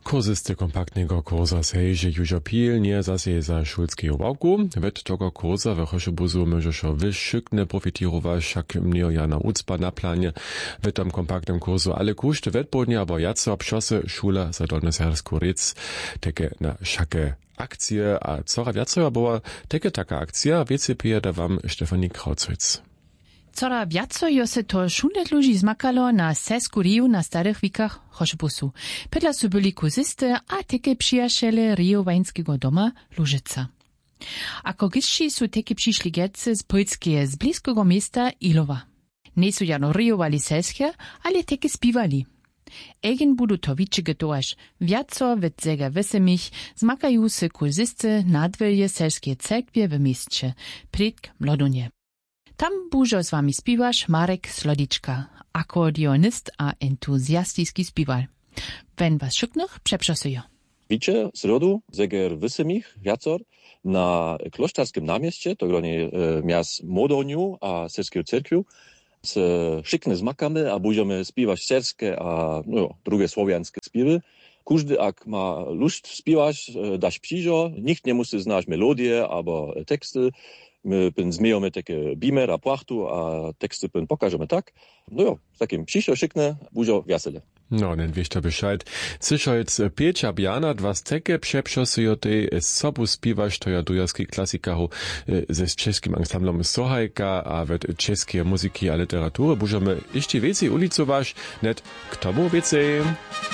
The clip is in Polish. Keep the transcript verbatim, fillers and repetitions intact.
Kurzysty kompaktnego kursa sejže južo pilnie zase za šulskiego roku. Wet tego kursa w Choszebuzu możesz wyszykne profitirować, jak mnie Jana Ucpa na planie. W tym kompaktnym kursu ale kuszty wetbodnie, aber jaco obszosy szula za Dolnosersku Rec, takie na szakie akcje, a cora wiaco była takie taka akcja, wiecie pijeda wam Stefanie Krauzwitz. Cora wiaco jo se to šundet luži zmakalo na sesku riju na starych wikach Choszebuzu. Pedla su byli kurzysty, a teke przyjaciele rijowańskiego doma Lużyca. Ako gišći su teke přišli getce z Poljskie, z bliskiego miasta Ilowa. Ne su jano rijowali seskie, ale teke spivali. Egen budu to wiczy getoaż. Wiaco wet zega wesemich zmakajú se kurzysty nadwelje selskie cerkwie w mieście, Predk Mlodonie. Tam bužo z wami spiwaš Marek Slodička, akordionist a entuzjastický spiwal. Wenn was šuknych przeprzasujo. Wicze z rodu zeger wysemich wiacor na klosztarskim namieście, to gronie e, miast Modoniu a serskiego cerkwiu, z szykne zmakamy, a budziemy spiwać serskie a no, drugie słowianskie spiwy. Każdy, jak ma lust spiwać, dasz przyjdzo, nikt nie musi znać melodię albo teksty. My pyn zmiejemy takie bimer a płachtu, a teksty pyn pokażemy tak. No jo, z takim przyjdzo szykne, budzio wiesele. No, nen wiesz to Bescheid. Cyszolc Piecia Biana, was teke przeprzasujo tej z sobu spiwasz, to ja dujarski klasikaru ze czeskim ansamblom Sohajka, a wet czeskie muzyki a literatury. Bużemy jeszcze więcej ulicowasz, net k tomu więcej.